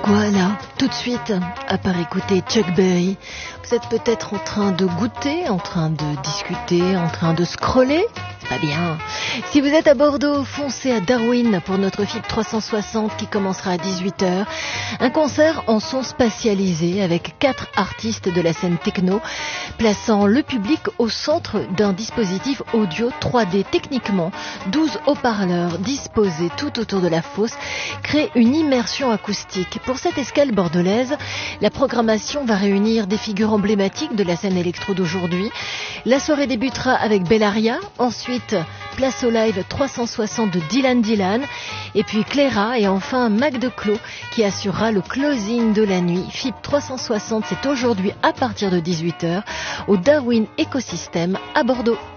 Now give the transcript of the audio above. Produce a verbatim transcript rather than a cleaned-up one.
quoi là, tout de suite, à part écouter Chuck Berry? Vous êtes peut-être en train de goûter, en train de discuter, en train de scroller? Pas bien. Si vous êtes à Bordeaux, foncez à Darwin pour notre F I B trois cent soixante qui commencera à dix-huit heures. Un concert en son spatialisé avec quatre artistes de la scène techno, plaçant le public au centre d'un dispositif audio trois D. Techniquement, douze haut-parleurs disposés tout autour de la fosse créent une immersion acoustique. Pour cette escale bordelaise, la programmation va réunir des figures emblématiques de la scène électro d'aujourd'hui. La soirée débutera avec Bellaria, ensuite place au live trois cent soixante de Dylan Dylan, et puis Clara et enfin Mac Declos qui assurera le closing de la nuit. F I B trois cent soixante, c'est aujourd'hui à partir de dix-huit heures au Darwin Ecosystem à Bordeaux.